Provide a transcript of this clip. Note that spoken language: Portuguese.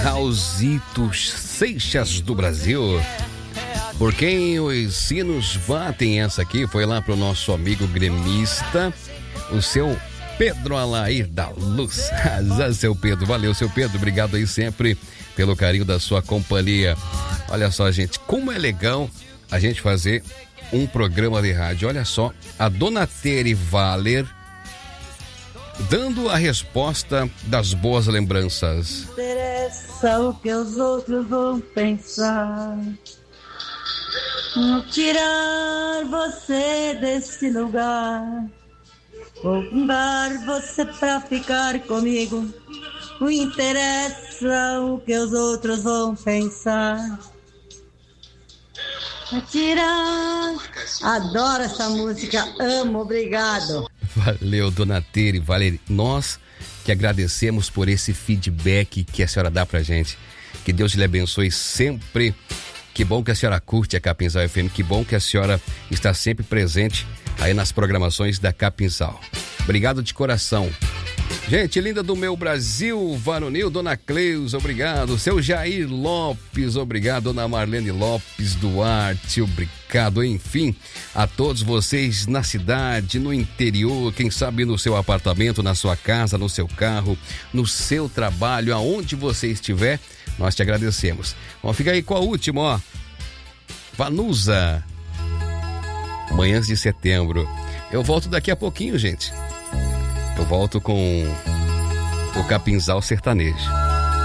Raulzito Seixas do Brasil. Por quem os sinos batem, essa aqui foi lá pro nosso amigo gremista, o seu Pedro Alair da Luz. Seu Pedro, valeu, seu Pedro, obrigado aí sempre pelo carinho da sua companhia. Olha só, gente, como é legal a gente fazer um programa de rádio. Olha só, a dona Tere Valer dando a resposta das boas lembranças. Não interessa o que os outros vão pensar, tirar você desse lugar, convidar você pra ficar comigo. Não interessa o que os outros vão pensar. Tirar. Adoro essa música, amo, obrigado. Valeu, dona Tere, Valeri. Nós que agradecemos por esse feedback que a senhora dá pra gente. Que Deus lhe abençoe sempre. Que bom que a senhora curte a Capinzal FM. Que bom que a senhora está sempre presente aí nas programações da Capinzal. Obrigado de coração. Gente linda do meu Brasil, varonil, dona Cleusa, obrigado. Seu Jair Lopes, obrigado. Dona Marlene Lopes Duarte, obrigado. Enfim, a todos vocês na cidade, no interior, quem sabe no seu apartamento, na sua casa, no seu carro, no seu trabalho, aonde você estiver, nós te agradecemos. Vamos ficar aí com a última, ó. Vanusa, Manhãs de Setembro. Eu volto daqui a pouquinho, gente. Eu volto com o Capinzal Sertanejo.